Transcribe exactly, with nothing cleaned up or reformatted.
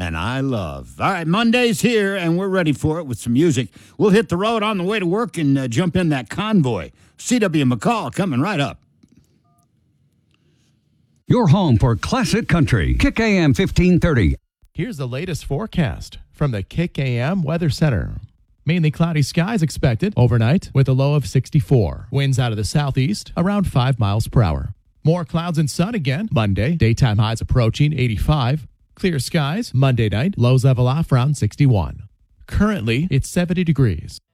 and I love. All right, Monday's here, and we're ready for it with some music. We'll hit the road on the way to work and uh, jump in that convoy. C W McCall coming right up. Your home for classic country. Kick A M fifteen thirty. Here's the latest forecast from the Kick A M Weather Center. Mainly cloudy skies expected overnight with a low of sixty-four. Winds out of the southeast around five miles per hour. More clouds and sun again Monday. Daytime highs approaching eighty-five. Clear skies Monday night. Lows level off around sixty-one. Currently, it's seventy degrees.